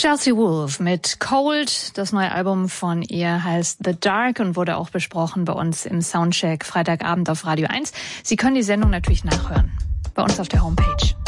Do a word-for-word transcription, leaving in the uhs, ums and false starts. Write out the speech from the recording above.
Chelsea Wolfe mit Cold. Das neue Album von ihr heißt The Dark und wurde auch besprochen bei uns im Soundcheck Freitagabend auf Radio eins. Sie können die Sendung natürlich nachhören bei uns auf der Homepage.